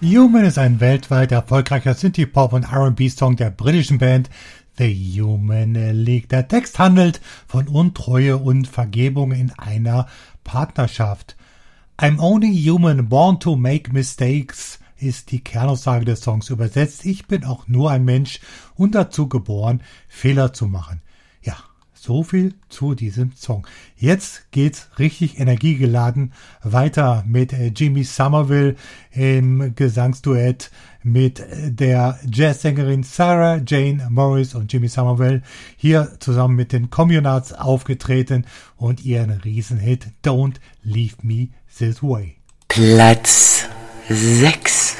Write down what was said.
Human ist ein weltweit erfolgreicher Synthie-Pop- und R&B-Song der britischen Band The Human League. Der Text handelt von Untreue und Vergebung in einer Partnerschaft. I'm only human, born to make mistakes ist die Kernaussage des Songs. Übersetzt, ich bin auch nur ein Mensch und dazu geboren, Fehler zu machen. Ja, so viel zu diesem Song. Jetzt geht's richtig energiegeladen weiter mit Jimmy Somerville im Gesangsduett mit der Jazzsängerin Sarah Jane Morris und Jimmy Somerville hier zusammen mit den Communards aufgetreten und ihren Riesenhit Don't Leave Me This Way. Platz 6.